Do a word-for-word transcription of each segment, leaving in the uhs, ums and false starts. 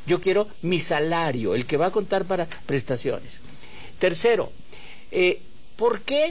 Yo quiero mi salario, el que va a contar para prestaciones. Tercero, eh, ¿por qué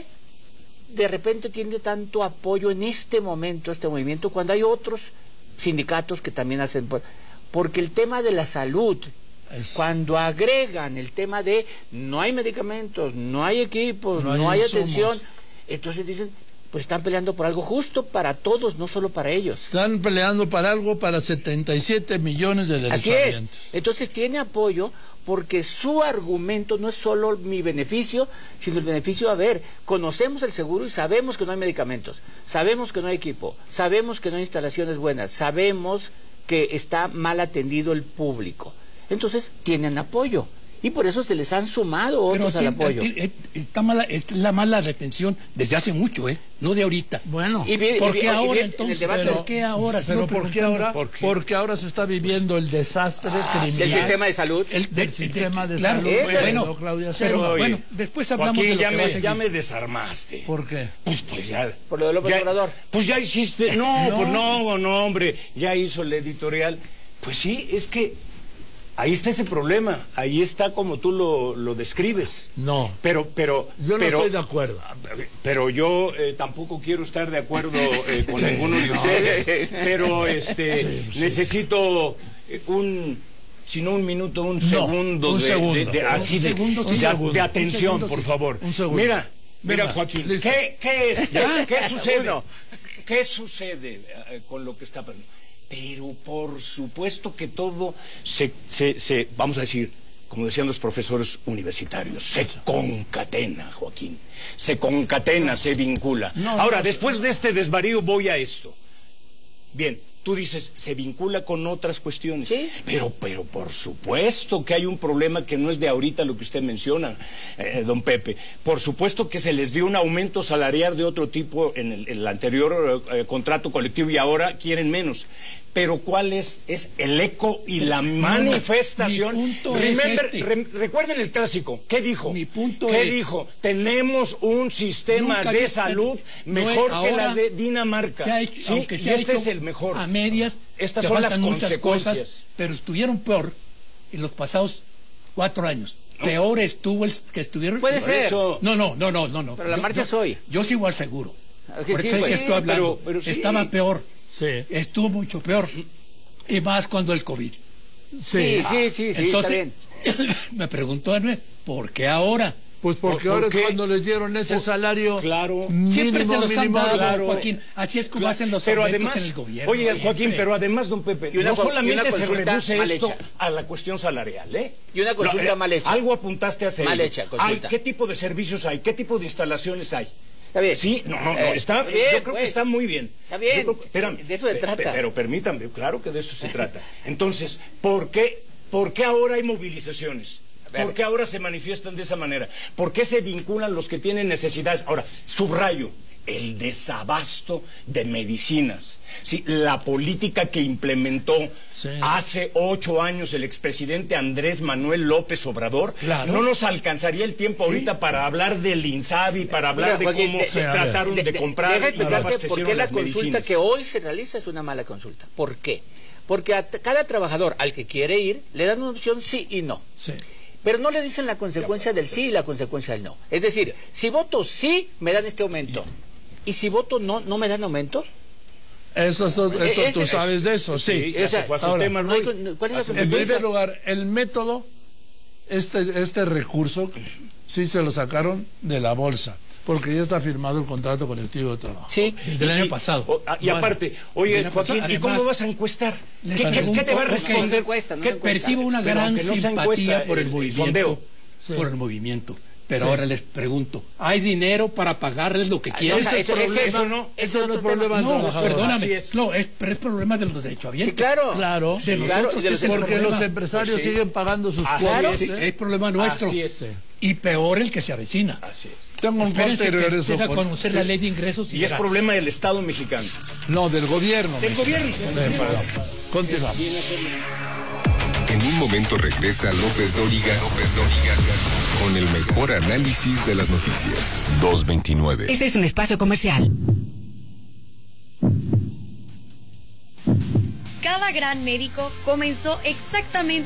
de repente tiene tanto apoyo en este momento este movimiento cuando hay otros sindicatos que también hacen? Por... Porque el tema de la salud, es... cuando agregan el tema de no hay medicamentos, no hay equipos, no hay, no hay atención, entonces dicen, pues están peleando por algo justo para todos, no solo para ellos. Están peleando para algo para setenta y siete millones de derechohabientes. Así es. Entonces tiene apoyo porque su argumento no es solo mi beneficio, sino el beneficio, a ver, conocemos el seguro y sabemos que no hay medicamentos, sabemos que no hay equipo, sabemos que no hay instalaciones buenas, sabemos que está mal atendido el público. Entonces tienen apoyo. Y por eso se les han sumado otros Pero, al apoyo. Está mala, es la mala retención desde hace mucho, ¿eh? No de ahorita. Bueno, y bien, ¿por y qué bien, ahora bien, entonces? Debate, ¿Por qué ahora? Pero ¿por qué ahora? ¿Por qué? Porque ahora se está viviendo el desastre ah, criminal del sistema de salud. El del sistema de, de, de claro, salud. Eso, bueno, no, Claudia, pero, pero, bueno, después hablamos Joaquín, de lo ya, que me, va a seguir. ya me desarmaste. ¿Por qué? Pues, pues ya. Por lo de López ya, Obrador. Pues ya hiciste. No, no, pues no, no, hombre. Ya hizo el editorial. Pues sí, es que ahí está ese problema, ahí está como tú lo, lo describes. No. Pero, pero. Yo no pero, estoy de acuerdo. Pero yo eh, tampoco quiero estar de acuerdo eh, con sí, ninguno de ustedes. No. Pero este sí, sí. necesito un, si no un minuto, un no, segundo, un de, segundo. De, de, de, así de, segundo, de, segundo, de atención, segundo, por favor. Un segundo. Mira, mira, Venga, Joaquín, ¿qué, qué es? ¿Qué sucede? Uno. ¿Qué sucede eh, con lo que está pasando? Pero por supuesto que todo se, se, se, vamos a decir, como decían los profesores universitarios, se concatena, Joaquín. Se concatena, se vincula. No, Ahora, no, después de este desvarío voy a esto. Bien, tú dices, se vincula con otras cuestiones. ¿Sí? Pero, pero por supuesto que hay un problema que no es de ahorita lo que usted menciona, eh, don Pepe. Por supuesto que se les dio un aumento salarial de otro tipo en el, en el anterior eh, contrato colectivo y ahora quieren menos. Pero ¿cuál es? Es el eco y la manifestación. Mi punto Remember, es este. re, recuerden el clásico. ¿Qué dijo? Mi punto ¿Qué es, dijo? Tenemos un sistema de había, salud mejor no es, que la de Dinamarca. Se ha hecho, ¿sí? Aunque se y ha este hecho es el mejor. A medias. Estas son las muchas consecuencias. Cosas, pero estuvieron peor en los pasados cuatro años. No. Peor estuvo el que estuvieron. Puede ser. Eso... No, no, no, no, no, no. Pero la yo, marcha es hoy. Yo sigo al seguro. Okay, Por sí, eso pues, es que estoy hablando. Pero, pero sí. Estaba peor. Sí. Estuvo mucho peor. Y más cuando el COVID. Sí, sí, sí, sí, sí, entonces, está bien. Me preguntó a Noé, ¿por qué ahora? Pues porque ¿Por, ahora por qué? es cuando les dieron ese por, salario claro. mínimo, Siempre se los mínimo, han dado, claro. Joaquín. Así es como claro. hacen los pero aumentos además, en el gobierno. Oye, siempre. Joaquín, pero además, don Pepe, y una, no solamente se reduce esto hecha. a la cuestión salarial, ¿eh? Y una consulta no, eh, mal hecha. Algo apuntaste a hacer. Mal hecha, Ay, ¿qué tipo de servicios hay? ¿Qué tipo de instalaciones hay? Está bien. Sí, no, no, no, eh, está, bien, yo creo pues. que está muy bien. Está bien, creo, espérame, de eso se pe, trata. Pe, pero permítanme, claro que de eso se trata. Entonces, ¿por qué, por qué ahora hay movilizaciones? ¿Por qué ahora se manifiestan de esa manera? ¿Por qué se vinculan los que tienen necesidades? Ahora, subrayo, el desabasto de medicinas. Sí, la política que implementó sí. hace ocho años el expresidente Andrés Manuel López Obrador, claro. no nos alcanzaría el tiempo sí. ahorita para hablar del INSABI, para hablar Mira, de cómo de, trataron de, de, de comprar de, y abastecieron ¿Por qué la las consulta medicinas? Que hoy se realiza es una mala consulta? ¿Por qué? Porque a cada trabajador al que quiere ir le dan una opción sí y no. Sí. Pero no le dicen la consecuencia del sí y la consecuencia del no. Es decir, si voto sí, me dan este aumento. Y si voto no, ¿no me dan aumento? Eso, eso, eso Ese, tú es, sabes de eso, sí. sí o sea, fue a ahora, tema, no hay, ¿cuál es la consecuencia? En primer lugar, el método, este, este recurso, sí se lo sacaron de la bolsa. Porque ya está firmado el contrato colectivo de trabajo. Sí, del año pasado. O, y bueno, aparte, oye, Joaquín, ¿y cómo vas a encuestar? ¿Qué, qué, ¿Qué te va a responder? No encuesta, no que percibo una gran no simpatía encuesta, por el, el movimiento. Sí. Por el movimiento. Pero sí. ahora les pregunto, ¿hay dinero para pagarles lo que quieren? No, eso, problema, eso no, eso no es problema. No, perdóname, es. no, es, es problema de los derechohabientes. Sí, claro. Claro, de claro nosotros de es porque problema. los empresarios pues sí. siguen pagando sus ah, cuotas. Claro, sí, ¿eh? Es problema nuestro. Así es. Y peor el que se avecina. Así es. Tengo un Espérense que regreso quiera por... conocer la ley de ingresos. Y, y es problema del Estado mexicano. No, del gobierno. Del gobierno. Continuamos. En un momento regresa López Dóriga, López Dóriga, con el mejor análisis de las noticias. dos veintinueve. Este es un espacio comercial. Cada gran médico comenzó exactamente